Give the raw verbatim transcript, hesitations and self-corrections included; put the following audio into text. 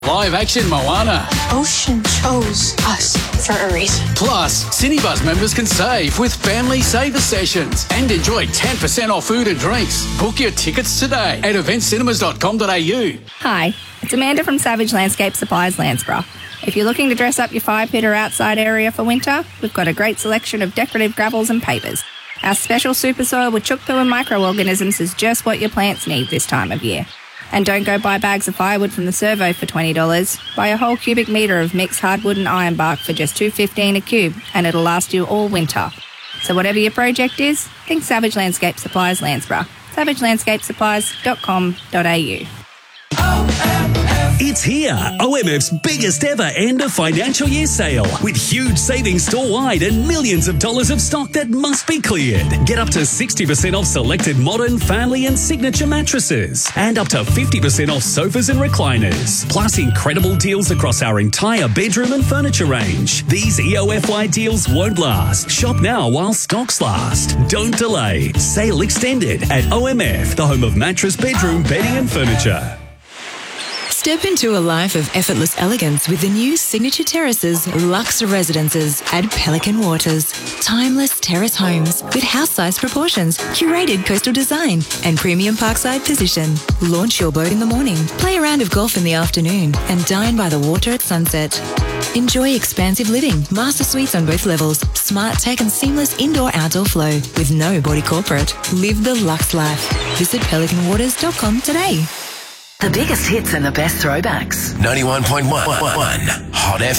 Live action Moana. Ocean chose us for a reason. Plus, Cinebuzz members can save with family saver sessions and enjoy ten percent off food and drinks. Book your tickets today at event cinemas dot com dot a u. Hi, it's Amanda from Savage Landscape Supplies, Landsborough. If you're looking to dress up your fire pit or outside area for winter, we've got a great selection of decorative gravels and pavers. Our special super soil with chook poo and microorganisms is just what your plants need this time of year. And don't go buy bags of firewood from the servo for twenty dollars. Buy a whole cubic metre of mixed hardwood and ironbark for just two dollars fifteen a cube, and it'll last you all winter. So whatever your project is, think Savage Landscape Supplies, Landsborough. savage landscape supplies dot com dot a u. It's here, O M F's biggest ever end of financial year sale with huge savings store-wide and millions of dollars of stock that must be cleared. Get up to sixty percent off selected modern, family and signature mattresses and up to fifty percent off sofas and recliners. Plus incredible deals across our entire bedroom and furniture range. These E O F Y deals won't last. Shop now while stocks last. Don't delay. Sale extended at O M F, the home of mattress, bedroom, bedding and furniture. Step into a life of effortless elegance with the new Signature Terraces Luxe Residences at Pelican Waters. Timeless terrace homes with house-sized proportions, curated coastal design, and premium parkside position. Launch your boat in the morning, play a round of golf in the afternoon, and dine by the water at sunset. Enjoy expansive living, master suites on both levels, smart tech and seamless indoor-outdoor flow with no body corporate. Live the luxe life. Visit pelican waters dot com today. The biggest hits and the best throwbacks. ninety-one point one Hot F M.